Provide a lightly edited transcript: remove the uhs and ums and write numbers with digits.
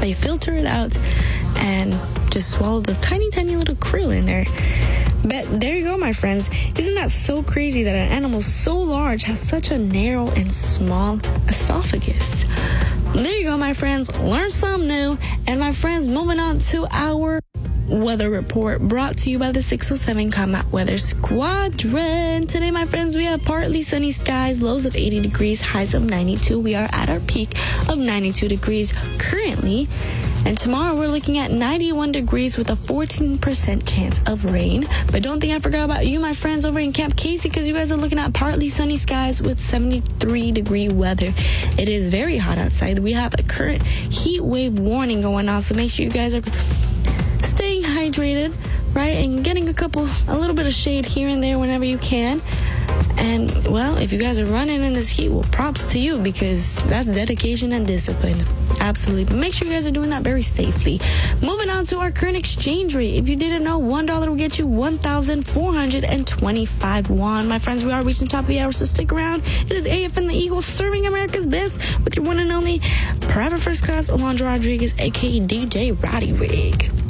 They filter it out and just swallow the tiny, tiny little krill in there. But there you go, my friends. Isn't that so crazy that an animal so large has such a narrow and small esophagus? There you go, my friends. Learn something new. And my friends, moving on to our weather report brought to you by the 607 Combat Weather Squadron. Today, my friends, we have partly sunny skies, lows of 80 degrees, highs of 92. We are at our peak of 92 degrees currently. And tomorrow we're looking at 91 degrees with a 14% chance of rain. But don't think I forgot about you, my friends, over in Camp Casey, because you guys are looking at partly sunny skies with 73-degree weather. It is very hot outside. We have a current heat wave warning going on, so make sure you guys are staying hydrated, right, and getting a little bit of shade here and there whenever you can. And, well, if you guys are running in this heat, well, props to you, because that's dedication and discipline. Absolutely. But make sure you guys are doing that very safely. Moving on to our current exchange rate. If you didn't know, $1 will get you 1,425 won. My friends, we are reaching the top of the hour, so stick around. It is AFN the Eagle serving America's best with your one and only Private First Class Alondra Rodriguez, a.k.a. DJ Roddy Rig.